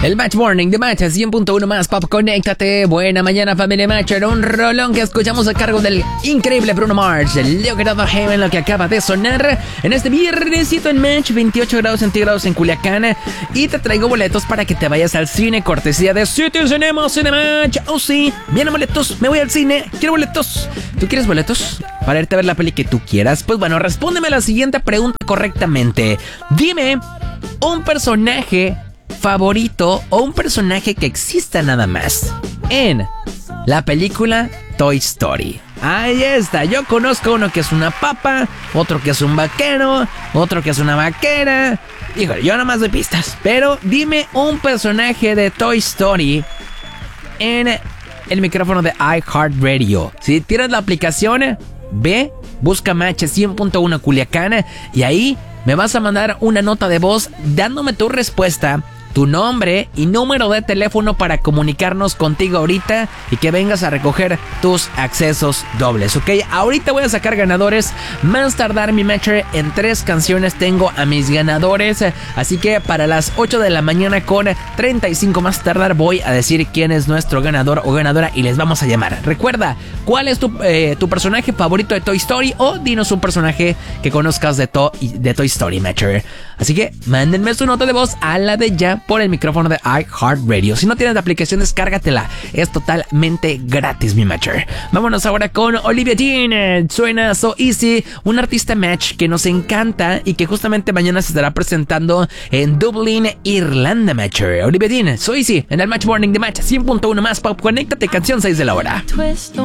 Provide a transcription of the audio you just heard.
El Match Morning de Match 100.1 más Pop, conéctate. Buena mañana, familia Matcher. Un rolón que escuchamos a cargo del increíble Bruno Mars, el Look It Up Heaven, lo que acaba de sonar en este viernesito en Match. 28 grados centígrados en Culiacán. Y te traigo boletos para que te vayas al cine, cortesía de City Cinemas Cinematch. Oh sí, vienen boletos, me voy al cine, quiero boletos. ¿Tú quieres boletos para irte a ver la peli que tú quieras? Pues bueno, respóndeme la siguiente pregunta correctamente. Dime un personaje favorito o un personaje que exista nada más en la película Toy Story. Ahí está, yo conozco uno que es una papa, otro que es un vaquero, otro que es una vaquera. Híjole, yo nada más doy pistas, pero dime un personaje de Toy Story en el micrófono de iHeartRadio. Si tienes la aplicación, ve, busca Match 100.1 Culiacán y ahí me vas a mandar una nota de voz dándome tu respuesta, tu nombre y número de teléfono para comunicarnos contigo ahorita y que vengas a recoger tus accesos dobles, ¿ok? Ahorita voy a sacar ganadores. Más tardar, mi Matcher, en 3 canciones tengo a mis ganadores. Así que para las 8 de la mañana con 35 más tardar voy a decir quién es nuestro ganador o ganadora y les vamos a llamar. Recuerda, ¿cuál es tu personaje favorito de Toy Story? O dinos un personaje que conozcas de Toy Story, Matcher. Así que mándenme su nota de voz a la de ya por el micrófono de iHeartRadio. Si no tienes la aplicación, descárgatela. Es totalmente gratis, mi Matcher. Vámonos ahora con Olivia Dean. Suena So Easy, un artista Match que nos encanta y que justamente mañana se estará presentando en Dublín, Irlanda, Matcher. Olivia Dean, So Easy, en el Match Morning de Match 100.1 más Pop. Conéctate, canción 6 de la hora.